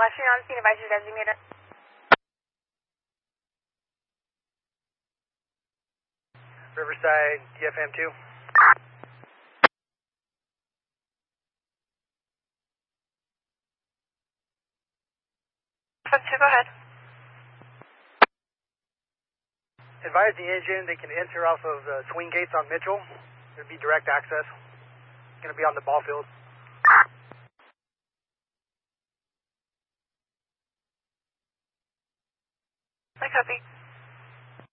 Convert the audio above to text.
Ashton on scene, advise your designator. Riverside, DFM 2. DFM 2, go ahead. Advise the engine, they can enter off of the swing gates on Mitchell. There'd be direct access. It's going to be on the ball field.